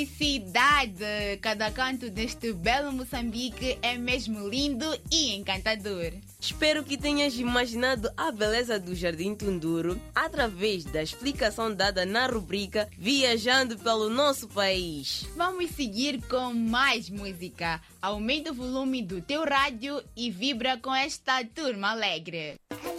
Felicidade! Cada canto deste belo Moçambique é mesmo lindo e encantador. Espero que tenhas imaginado a beleza do Jardim Tunduro através da explicação dada na rubrica Viajando pelo Nosso País. Vamos seguir com mais música. Aumenta o volume do teu rádio e vibra com esta turma alegre.